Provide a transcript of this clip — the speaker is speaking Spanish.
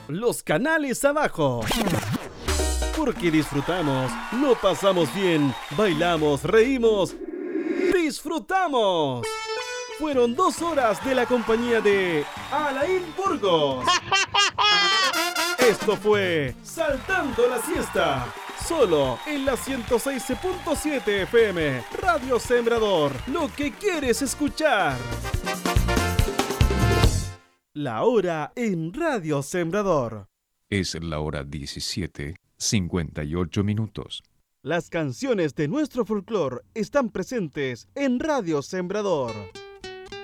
los canales abajo. Porque disfrutamos, lo pasamos bien, bailamos, reímos, disfrutamos. Fueron 2 horas de la compañía de Alain Burgos. Esto fue Saltando la Siesta, solo en la 106.7 FM, Radio Sembrador, lo que quieres escuchar. La hora en Radio Sembrador. Es la hora 17:58. Las canciones de nuestro folclore están presentes en Radio Sembrador.